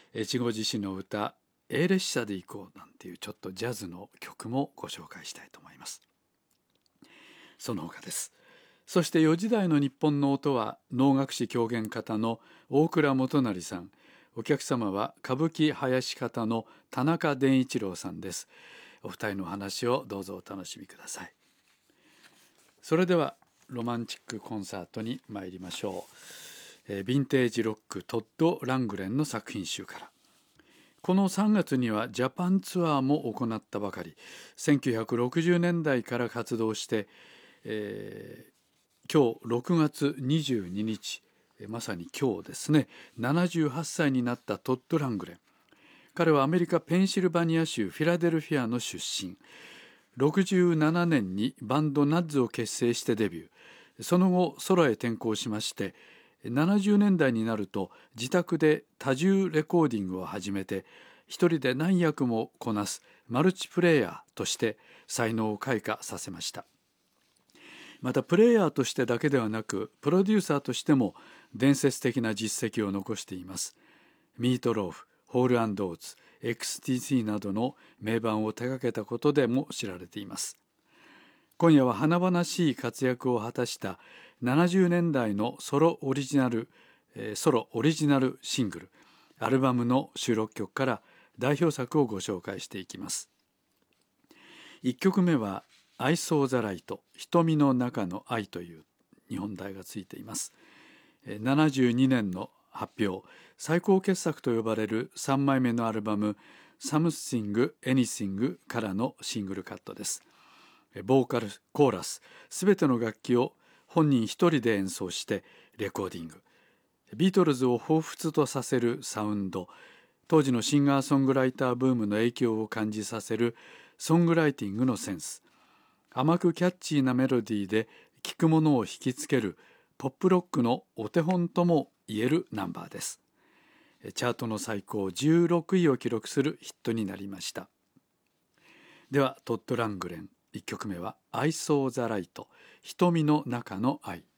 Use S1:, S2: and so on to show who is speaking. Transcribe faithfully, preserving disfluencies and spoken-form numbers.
S1: 越後自身の歌A列車で行こうなんていうちょっとジャズの曲もご紹介したいと思います。その他です。そしてよじ台の日本の音は能楽師狂言方の大倉元就さん、お客様は歌舞伎囃子方の田中伝一郎さんです。お二人のお話をどうぞお楽しみください。それではロマンチックコンサートに参りましょう。えー、ヴィンテージロックトッド・ラングレンの作品集から。このさんがつにはジャパンツアーも行ったばかり、せんきゅうひゃくろくじゅうねんだいから活動して、えー今日ろくがつにじゅうににち、まさに今日ですね、ななじゅうはっさいになったトッド・ラングレン。彼はアメリカ・ペンシルバニア州フィラデルフィアの出身。ろくじゅうななねんにバンドナッズを結成してデビュー。その後ソロへ転向しまして、ななじゅうねんだいになると自宅で多重レコーディングを始めて、一人で何役もこなすマルチプレイヤーとして才能を開花させました。またプレイヤーとしてだけではなく、プロデューサーとしても伝説的な実績を残しています。ミートローフ、ホール&オーツ、エックスティーシー などの名盤を手掛けたことでも知られています。今夜は華々しい活躍を果たしたななじゅうねんだいのソロオリジナル、えー、ソロオリジナルシングル、アルバムの収録曲から代表作をご紹介していきます。いっきょくめはI saw the light、瞳の中の愛という日本題がついています。ななじゅうにねんの発表、最高傑作と呼ばれるさんまいめのアルバム Something Anything からのシングルカットです。ボーカル、コーラス、すべての楽器を本人一人で演奏してレコーディング。ビートルズを彷彿とさせるサウンド、当時のシンガーソングライターブームの影響を感じさせるソングライティングのセンス、甘くキャッチーなメロディーで聴くものを引きつけるポップロックのお手本とも言えるナンバーです。チャートの最高じゅうろくいを記録するヒットになりました。ではトッド・ラングレンいっきょくめは I saw the light、 瞳の中の愛。